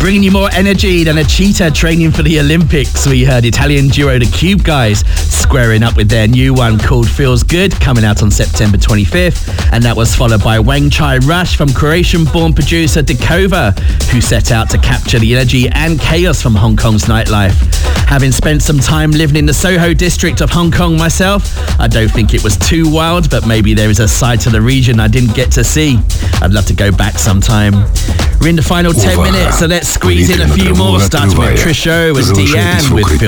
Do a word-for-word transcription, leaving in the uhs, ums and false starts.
Bringing you more energy than a cheetah training for the Olympics. We heard Italian duo The Cube Guys squaring up with their new one called Feels Good, coming out on September twenty-fifth. And that was followed by Wang Chai Rush from Croatian-born producer Dakova, who set out to capture the energy and chaos from Hong Kong's nightlife. Having spent some time living in the Soho district of Hong Kong myself, I don't think it was too wild, but maybe there is a side to the region I didn't get to see. I'd love to go back sometime. We're in the final ten minutes, so let's squeeze in a few more, starting with Trisho and Deanne with